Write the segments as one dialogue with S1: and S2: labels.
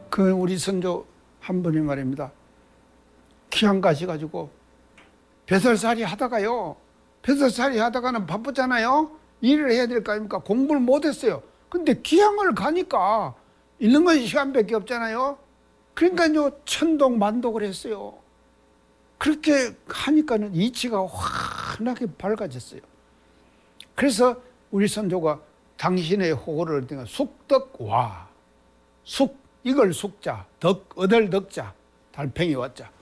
S1: 그 우리 선조 한 분이 말입니다. 귀양 가셔가지고 배설살이 하다가요. 배설살이 하다가는 바쁘잖아요. 일을 해야 될 거 아닙니까? 공부를 못했어요. 근데 귀양을 가니까 있는 건 시간밖에 없잖아요. 그러니까요 천독만독을 했어요. 그렇게 하니까는 이치가 환하게 밝아졌어요. 그래서 우리 선조가 당신의 호를 숙덕와 숙 이걸 숙자 덕 얻을 덕자 달팽이 왔자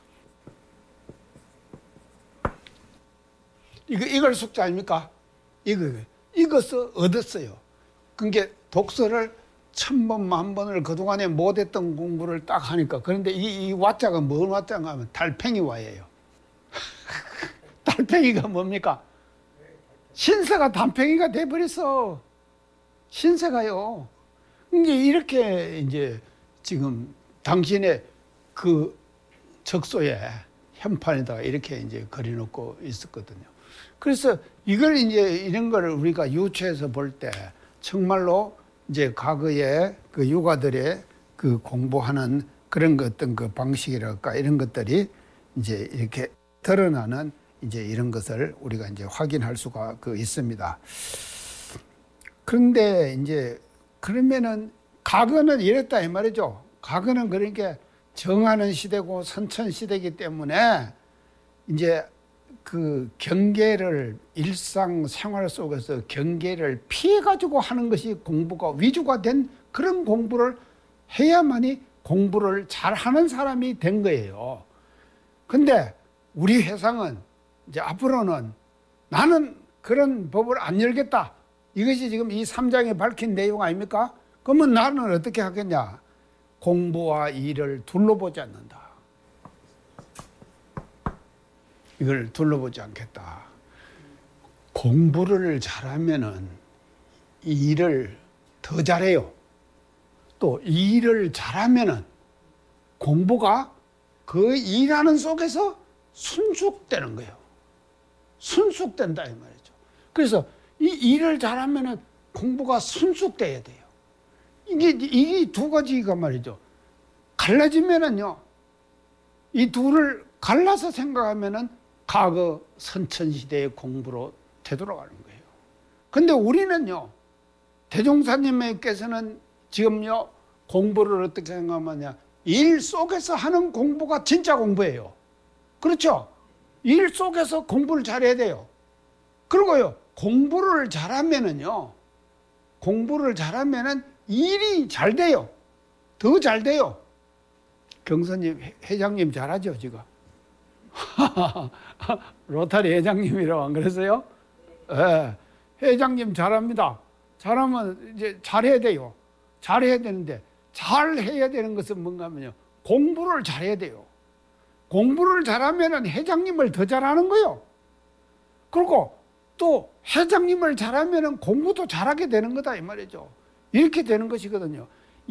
S1: 이걸 숙자 아닙니까? 이것을 얻었어요. 그러니까 독서를 1000번, 10,000번을 그동안에 못했던 공부를 딱 하니까. 그런데 이 와자가 뭔 와자인가 하면 달팽이 와예요. 달팽이가 뭡니까? 신세가 달팽이가 돼버렸어. 신세가요. 이제 이렇게 이제 지금 당신의 그 적소에 현판에다가 이렇게 이제 그려놓고 있었거든요. 그래서 이걸 이제 이런 거를 우리가 유추해서 볼 때 정말로 이제 과거에 그 유가들의 그 공부하는 그런 그 어떤 그 방식이랄까 이런 것들이 이제 이렇게 드러나는 이제 이런 것을 우리가 이제 확인할 수가 그 있습니다. 그런데 이제 그러면은 과거는 이랬다 이 말이죠. 과거는 그러니까 정하는 시대고 선천 시대이기 때문에 이제 그 경계를 일상 생활 속에서 경계를 피해 가지고 하는 것이 공부가 위주가 된 그런 공부를 해야만이 공부를 잘하는 사람이 된 거예요. 근데 우리 회상은 이제 앞으로는 나는 그런 법을 안 열겠다. 이것이 지금 이 3장에 밝힌 내용 아닙니까? 그러면 나는 어떻게 하겠냐? 공부와 일을 둘러보지 않는다. 이걸 둘러보지 않겠다. 공부를 잘하면은 일을 더 잘해요. 또 일을 잘하면은 공부가 그 일하는 속에서 순숙되는 거예요. 순숙된다 이 말이죠. 그래서 이 일을 잘하면은 공부가 순숙돼야 돼요. 이게 두 가지가 말이죠. 갈라지면은요, 이 둘을 갈라서 생각하면은 과거 선천시대의 공부로 되돌아가는 거예요. 근데 우리는요, 대종사님께서는 지금요, 공부를 어떻게 생각하냐, 일 속에서 하는 공부가 진짜 공부예요. 그렇죠? 일 속에서 공부를 잘해야 돼요. 그리고요, 공부를 잘하면은요, 공부를 잘하면은 일이 잘 돼요. 더 잘 돼요. 경선님, 회장님 잘하죠, 지금? 로타리 회장님이라고 안 그랬어요? 네. 회장님 잘합니다. 잘하면 이제 잘해야 돼요. 잘해야 되는데, 잘해야 되는 것은 뭔가 하면요, 공부를 잘해야 돼요. 공부를 잘하면 회장님을 더 잘하는 거예요. 그리고 또 회장님을 잘하면 공부도 잘하게 되는 거다 이 말이죠. 이렇게 되는 것이거든요.